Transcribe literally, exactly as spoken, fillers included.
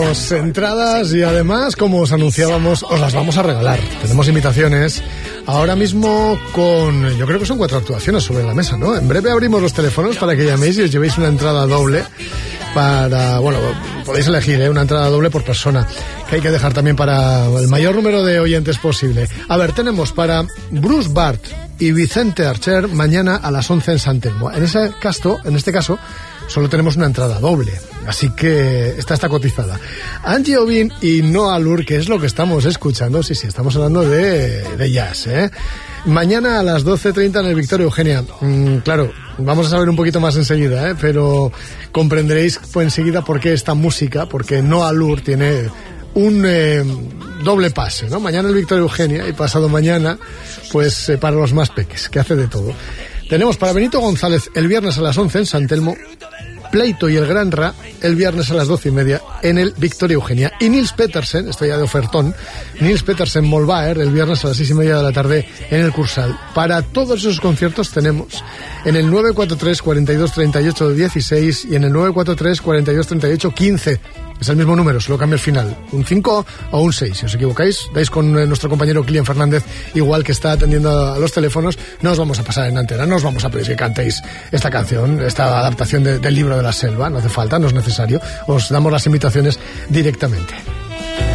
tenemos entradas y además, como os anunciábamos, os las vamos a regalar. Tenemos invitaciones ahora mismo con, yo creo que son cuatro actuaciones sobre la mesa, ¿no? En breve abrimos los teléfonos para que llaméis y os llevéis una entrada doble para, bueno, podéis elegir, ¿eh? Una entrada doble por persona, que hay que dejar también para el mayor número de oyentes posible. A ver, tenemos para Bruce Bart y Vicente Archer mañana a las once en San Telmo. En ese caso, en este caso, solo tenemos una entrada doble, así que esta está cotizada. Angie Ovin y Noah Lur, que es lo que estamos escuchando, sí, sí, estamos hablando de, de jazz, ¿eh? Mañana a las doce treinta en el Victoria Eugenia. Mm, claro, vamos a saber un poquito más enseguida, ¿eh? Pero comprenderéis pues, enseguida por qué esta música, porque Noah Lur tiene un eh, doble pase, ¿no? Mañana el Victoria Eugenia y pasado mañana, pues eh, para los más peques, que hace de todo. Tenemos para Benito González el viernes a las once en San Telmo, Pleito y el Gran Ra el viernes a las doce y media en el Victoria Eugenia. Y Nils Petersen, esto ya de ofertón, Nils Petersen Molbaer el viernes a las seis y media de la tarde en el Cursal. Para todos esos conciertos tenemos en el nueve cuatro tres, cuarenta y dos, treinta y ocho, dieciséis y en el nueve cuatro tres, cuarenta y dos, treinta y ocho, quince. Es el mismo número, solo cambia el final. Un cinco o un seis. Si os equivocáis, dais con eh, nuestro compañero Kilian Fernández, igual que está atendiendo a los teléfonos. No os vamos a pasar en antena, no os vamos a pedir que cantéis esta canción, esta adaptación de, del libro de la selva. No hace falta, no es necesario. Os damos las invitaciones directamente.